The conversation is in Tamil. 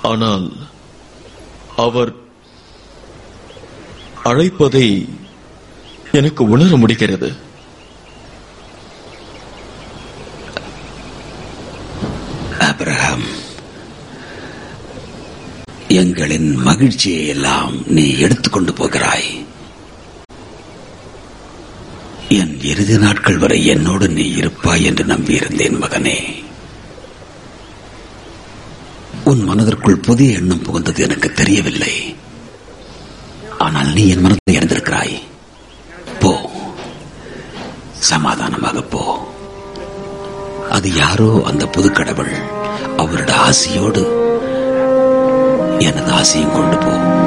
ஆனால் அவர் அழைப்பதை எனக்கு உணர முடிகிறது. ஆபிரகாம், எங்களின் மகிழ்ச்சியை எல்லாம் நீ எடுத்துக்கொண்டு போகிறாய். என் இறுதி நாட்கள் வரை என்னோடு நீ இருப்பாய் என்று நம்பியிருந்தேன் மகனே. உன் மனதிற்குள் புதிய எண்ணம் புகுந்தது எனக்கு தெரியவில்லை. ஆனால் நீ என் மனதை அறிந்திருக்கிறாய். போ, சமாதானமாக போ. அது யாரோ அந்த புது கடவுள் அவருடைய ஆசையோடு எனது ஆசையும் கொண்டு போ.